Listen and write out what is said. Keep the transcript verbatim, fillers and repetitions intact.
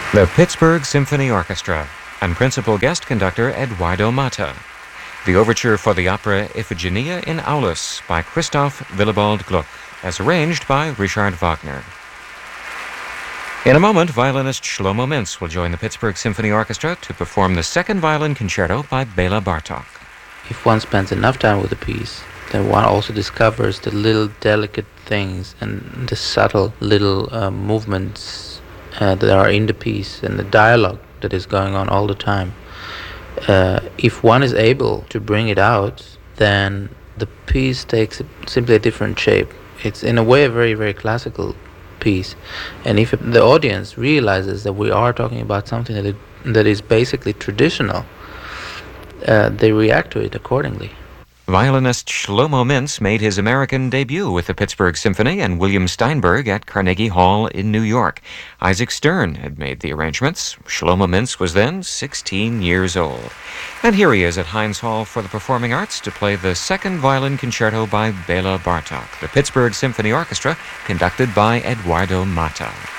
The Pittsburgh Symphony Orchestra and principal guest conductor Eduardo Mata. The overture for the opera Iphigenia in Aulis by Christoph Willibald Gluck, as arranged by Richard Wagner. In a moment, violinist Shlomo Mintz will join the Pittsburgh Symphony Orchestra to perform the second violin concerto by Bela Bartok. If one spends enough time with a piece, then one also discovers the little delicate things and the subtle little uh, movements uh, that are in the piece and the dialogue that is going on all the time. Uh, if one is able to bring it out, then the piece takes simply a different shape. It's in a way a very, very classical piece. And if the audience realizes that we are talking about something that, it, that is basically traditional, uh, they react to it accordingly. Violinist Shlomo Mintz made his American debut with the Pittsburgh Symphony and William Steinberg at Carnegie Hall in New York. Isaac Stern had made the arrangements. Shlomo Mintz was then sixteen years old. And here he is at Heinz Hall for the Performing Arts to play the second violin concerto by Bela Bartok, the Pittsburgh Symphony Orchestra, conducted by Eduardo Mata.